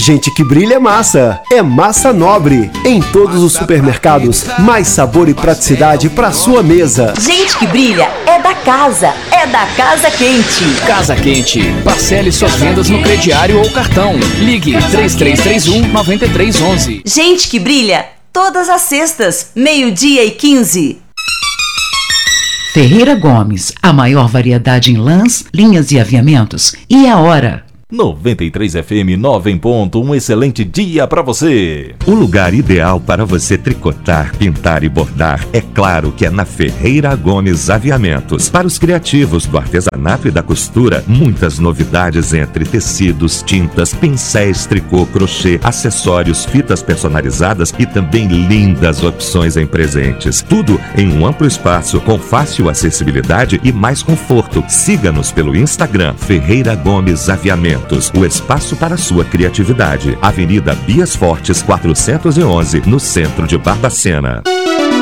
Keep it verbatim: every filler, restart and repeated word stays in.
Gente que brilha é massa. É Massa Nobre. Em todos os supermercados, mais sabor e praticidade para sua mesa. Gente que brilha é da casa. É da Casa Quente. Casa Quente. Parcele suas vendas no crediário ou cartão. Ligue três três três um, nove três um um. Gente que brilha todas as sextas, meio-dia e quinze. Ferreira Gomes, a maior variedade em lãs, linhas e aviamentos. E a hora? noventa e três F M, nove em ponto, um excelente dia para você. O lugar ideal para você tricotar, pintar e bordar, é claro que é na Ferreira Gomes Aviamentos. Para os criativos do artesanato e da costura, muitas novidades entre tecidos, tintas, pincéis, tricô, crochê, acessórios, fitas personalizadas e também lindas opções em presentes. Tudo em um amplo espaço, com fácil acessibilidade e mais conforto. Siga-nos pelo Instagram, Ferreira Gomes Aviamentos. O espaço para sua criatividade. Avenida Bias Fortes, quatrocentos e onze, no centro de Barbacena.